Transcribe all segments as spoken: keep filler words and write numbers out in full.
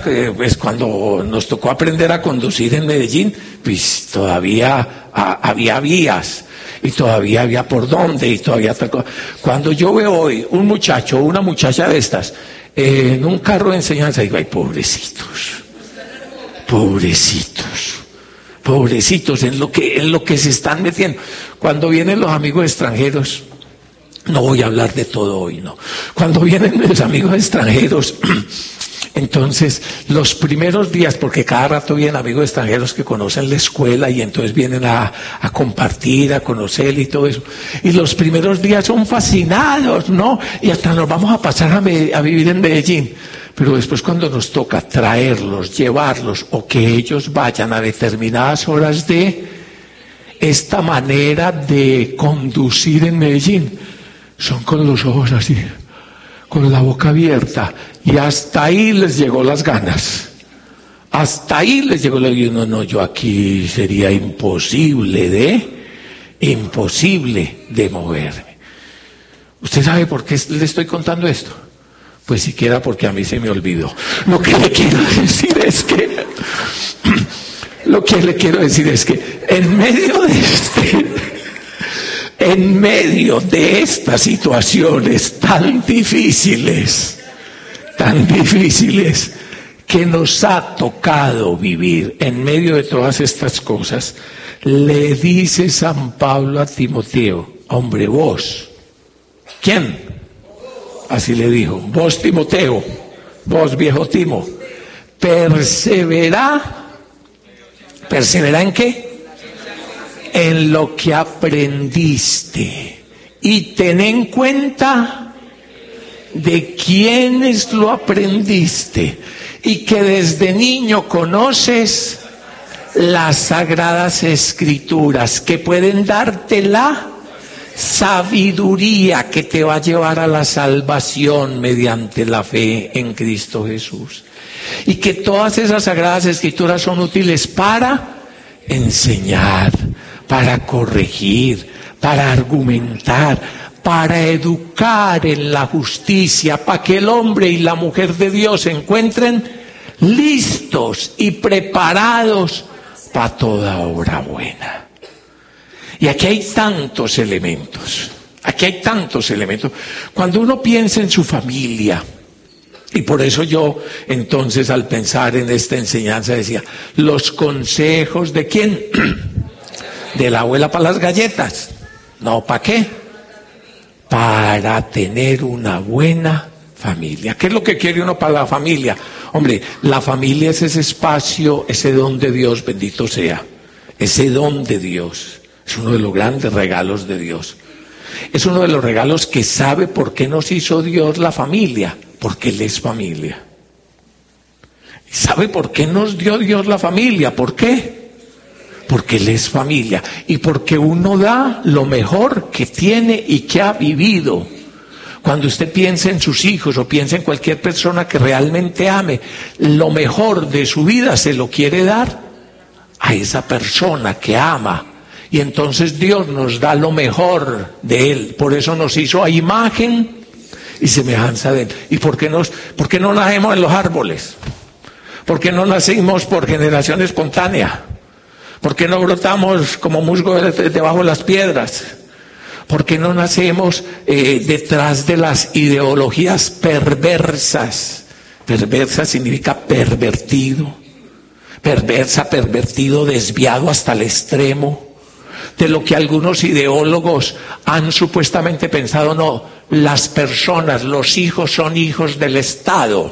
eh, pues cuando nos tocó aprender a conducir en Medellín, pues todavía a, había vías y todavía había por dónde y todavía tal cosa. Cuando yo veo hoy un muchacho o una muchacha de estas eh, en un carro de enseñanza, digo, ay, pobrecitos, pobrecitos. Pobrecitos en lo que en lo que se están metiendo. Cuando vienen los amigos extranjeros, no voy a hablar de todo hoy, no. Cuando vienen los amigos extranjeros, entonces los primeros días, porque cada rato vienen amigos extranjeros que conocen la escuela y entonces vienen a, a compartir, a conocer y todo eso. Y los primeros días son fascinados, ¿no? Y hasta nos vamos a pasar a, a vivir en Medellín. Pero después cuando nos toca traerlos, llevarlos o que ellos vayan a determinadas horas de esta manera de conducir en Medellín, son con los ojos así, con la boca abierta, y hasta ahí les llegó las ganas. Hasta ahí les llegó la ganas. No, no, yo aquí sería imposible de, imposible de moverme. ¿Usted sabe por qué le estoy contando esto? Pues siquiera porque a mí se me olvidó. Lo que le quiero decir es que, lo que le quiero decir es que en medio de este, en medio de estas situaciones tan difíciles, tan difíciles que nos ha tocado vivir, en medio de todas estas cosas, le dice San Pablo a Timoteo, hombre, vos, ¿quién? Así le dijo, vos Timoteo, vos viejo Timo, persevera, ¿persevera en qué? En lo que aprendiste, y ten en cuenta de quiénes lo aprendiste, y que desde niño conoces las sagradas escrituras que pueden darte la sabiduría que te va a llevar a la salvación mediante la fe en Cristo Jesús. Y que todas esas sagradas escrituras son útiles para enseñar, para corregir, para argumentar, para educar en la justicia, para que el hombre y la mujer de Dios se encuentren listos y preparados para toda obra buena. Y aquí hay tantos elementos, aquí hay tantos elementos. Cuando uno piensa en su familia, y por eso yo entonces al pensar en esta enseñanza decía, los consejos de quién, de la abuela para las galletas, no, ¿para qué? Para tener una buena familia. ¿Qué es lo que quiere uno para la familia? Hombre, la familia es ese espacio, ese don de Dios, bendito sea, ese don de Dios. Es uno de los grandes regalos de Dios. Es uno de los regalos que sabe por qué nos hizo Dios la familia. Porque Él es familia. ¿Sabe por qué nos dio Dios la familia? ¿Por qué? Porque Él es familia. Y porque uno da lo mejor que tiene y que ha vivido. Cuando usted piensa en sus hijos o piensa en cualquier persona que realmente ame, lo mejor de su vida se lo quiere dar a esa persona que ama. Y entonces Dios nos da lo mejor de Él. Por eso nos hizo a imagen y semejanza de Él. ¿Y por qué, nos, por qué no nacemos en los árboles? ¿Por qué no nacimos por generación espontánea? ¿Por qué no brotamos como musgo debajo de las piedras? ¿Por qué no nacemos eh, detrás de las ideologías perversas? Perversa significa pervertido. Perversa, pervertido, desviado hasta el extremo. De lo que algunos ideólogos han supuestamente pensado, no, las personas, los hijos son hijos del Estado,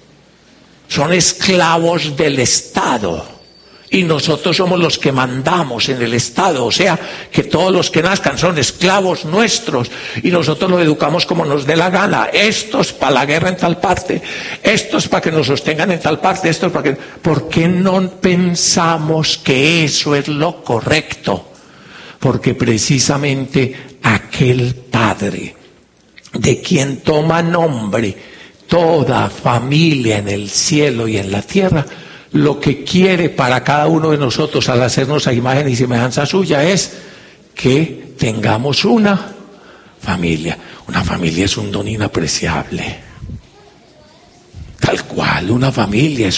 son esclavos del Estado, y nosotros somos los que mandamos en el Estado, o sea, que todos los que nazcan son esclavos nuestros, y nosotros los educamos como nos dé la gana, estos para la guerra en tal parte, estos para que nos sostengan en tal parte, estos para que... ¿Por qué no pensamos que eso es lo correcto? Porque precisamente aquel Padre, de quien toma nombre toda familia en el cielo y en la tierra, lo que quiere para cada uno de nosotros al hacernos a imagen y semejanza suya es que tengamos una familia. Una familia es un don inapreciable. Tal cual, una familia es